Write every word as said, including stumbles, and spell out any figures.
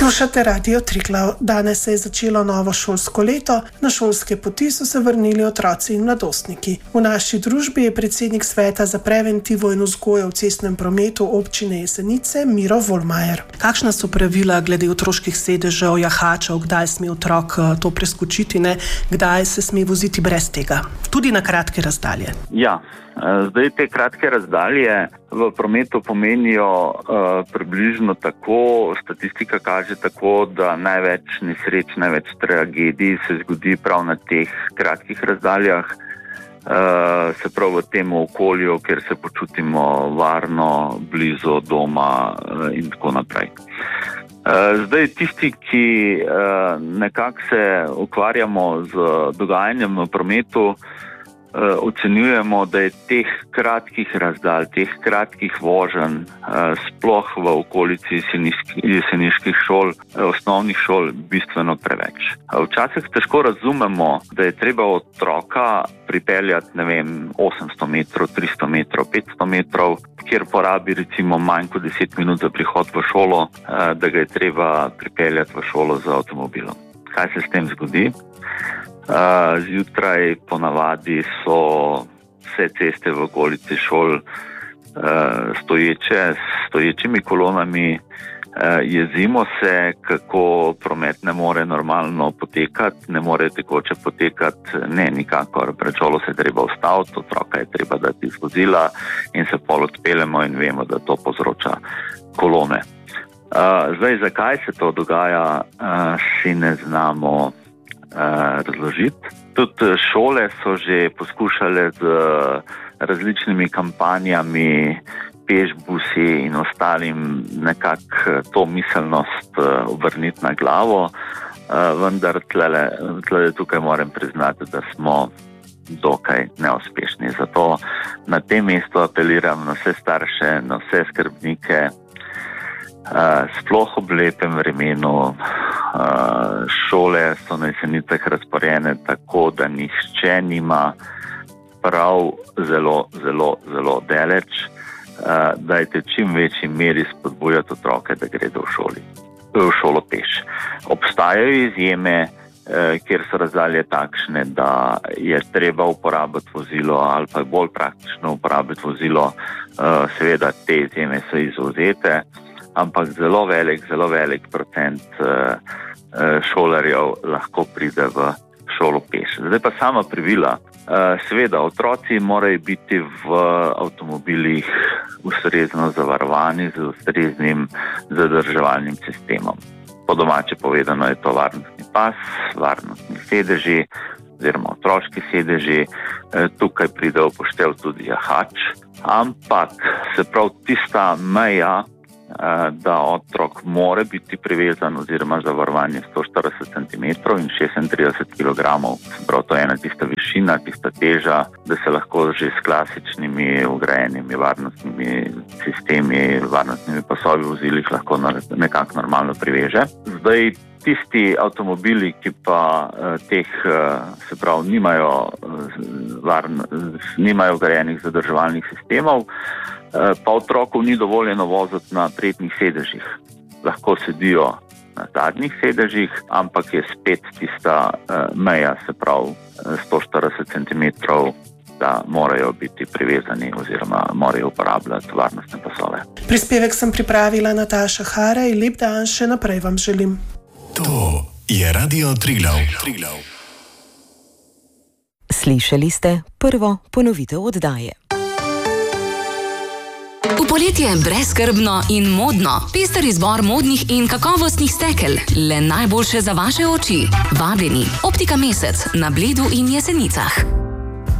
Poslušate Radio Triglav. Danes se je začelo novo šolsko leto, na šolske poti so se vrnili otroci in mladostniki. V naši družbi je predsednik sveta za preventivo in vzgojo v cestnem prometu občine Jesenice Miro Volmajer. Kakšna so pravila glede otroških sedežev, jahačev, kdaj sme otrok to preskočiti, ne? Kdaj se sme voziti brez tega? Tudi na kratke razdalje. Ja, zdaj te kratke razdalje v prometu pomenijo uh, približno tako, statistika kaže tako, da največ nesreč, največ tragedij se zgodi prav na teh kratkih razdaljah, uh, se prav v tem okolju, kjer se počutimo varno, blizu doma uh, in tako naprej. Uh, zdaj tisti, ki uh, nekako se ukvarjamo z dogajanjem v prometu, Uh, ocenjujemo, da je teh kratkih razdalj, teh kratkih voženj, uh, sploh v okolici jeseniških šol, uh, osnovnih šol, bistveno preveč. Uh, včasih težko razumemo, da je treba otroka pripeljati, ne vem, osemsto metrov, tristo metrov, petsto metrov, kjer porabi recimo manj kot deset minut za prihod v šolo, uh, da ga je treba pripeljati v šolo z avtomobilom. Kaj se s tem zgodi? Uh, zjutraj ponavadi so vse ceste v okolici šol uh, stoječe, s stoječimi kolonami, uh, jezimo se, kako promet ne more normalno potekati, ne more tekoče potekati, ne nikakor, pred šolo se treba ustaviti, otroka je treba dati iz vozila in se pol odpeljemo in vemo, da to povzroča kolone. Uh, zdaj, zakaj se to dogaja, uh, si ne znamo razložiti. Tudi šole so že poskušale z različnimi kampanjami, pešbusi in ostalim nekako to miselnost obrniti na glavo, vendar tlele, tlele tukaj moram priznati, da smo dokaj neuspešni. Zato na tem mestu apeliram na vse starše, na vse skrbnike, sploh ob lepem vremenu. Šole so na Jesenicah razporejene tako, da nihče nima prav zelo, zelo, zelo daleč. Dajte čim večji meri spodbujati otroke, da gredo v, šoli, v šolo peš. Obstajajo izjeme, kjer so razdalje takšne, da je treba uporabiti vozilo ali pa bolj praktično uporabiti vozilo. Seveda te izjeme so izvzete, ampak zelo velik, zelo velik procent uh, šolarjev lahko pride v šolo peš. Zdaj pa sama pravila. Uh, seveda, otroci morajo biti v avtomobilih ustrezno zavarovani z ustreznim zadrževalnim sistemom. Po domače povedano je to varnostni pas, varnostni sedeži oziroma otroški sedeži. Uh, tukaj pride v poštev tudi jahač, ampak se prav tista meja, da otrok more biti privezan oziroma zavarovan je sto štirideset centimetrov in šestintrideset kilogramov. Prav to je ena tista višina, tista teža, da se lahko že s klasičnimi ugrajenimi varnostnimi sistemi, varnostnimi pasovi v vozilih lahko nekako normalno priveže. Zdaj tisti avtomobili, ki pa teh, se pravi, nimajo, varn, nimajo ugrajenih zadrževalnih sistemov, pa otrokov ni dovoljeno voziti na prednjih sedežih. Lahko sedijo na zadnjih sedežih, ampak je spet tista meja, se pravi sto štirideset centimetrov, da morajo biti privezani oziroma morajo uporabljati varnostne pasove. Prispevek sem pripravila Nataša Haraj, lep dan še naprej vam želim. To je Radio Triglav. Triglav. Slišali ste prvo ponovitev oddaje. V poletje je brezskrbno in modno. Pester izbor modnih in kakovostnih stekel. Le najboljše za vaše oči. Vabljeni. Optika Mesec na Bledu in Jesenicah.